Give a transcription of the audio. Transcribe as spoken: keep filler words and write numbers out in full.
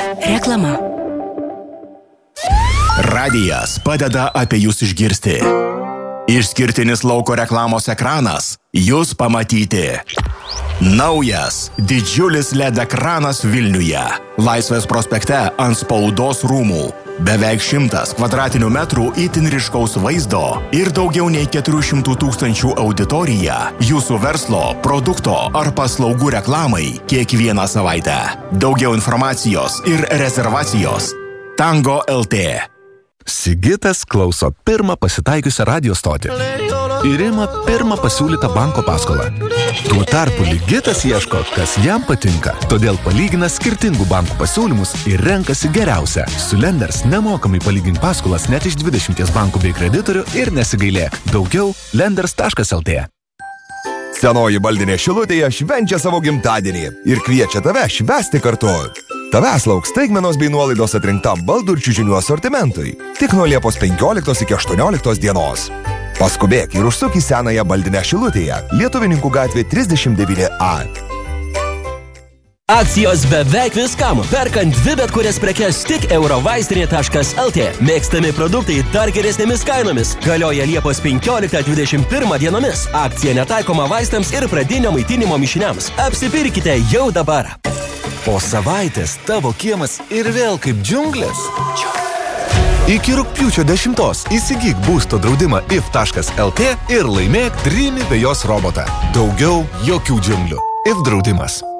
Reklama. Radijas padeda apie jūs išgirsti. Išskirtinis lauko reklamos ekranas jūs pamatyti. Naujas, didžiulis L E D ekranas Vilniuje. Laisvės prospekte ant spaudos rūmų. Beveik šimtas kvadratinių metrų itin ryškaus vaizdo ir daugiau nei keturių šimtų tūkstančių auditorija jūsų verslo, produkto ar paslaugų reklamai kiekvieną savaitę. Daugiau informacijos ir rezervacijos. Tango L T. Sigitas klauso pirmą pasitaikiusią radio stotį ir ima pirmą pasiūlytą banko paskolą. Tuo tarpu Ligitas ieško, kas jam patinka, todėl palygina skirtingų bankų pasiūlymus ir renkasi geriausią. Su Lenders nemokamai palygink paskolas net iš dvidešimties bankų bei kreditorių ir nesigailėk. Daugiau lenders taškas el tė. Senoji Baldinė Šilutėje švenčia savo gimtadienį ir kviečia tave švęsti kartu. Tavęs lauks staigmenos bei nuolaidos atrinktam baldų ir čiužinių asortimentui. Tik nuo Liepos penkioliktos iki aštuonioliktos dienos. Paskubėk ir užsuk į senąją Baldinę Šilutėje, Lietuvininkų gatvė trisdešimt devyni A. Akcijos beveik viskam. Perkant dvi bet kurias prekes tik eurovaistinė taškas el tė. Mėgstami produktai dar geresnėmis kainomis. Galioja Liepos penkioliktą dvidešimt pirmą dienomis. Akcija netaikoma vaistams ir pradinio maitinimo mišiniams. Apsipirkite jau dabar. Po savaitės tavo kiemas ir vėl kaip džiunglės. Iki rugpjūčio dešimtos įsigyk būsto draudimą if taškas el tė ir laimėk Dreamy vejos robotą. Daugiau jokių džiunglių. If draudimas.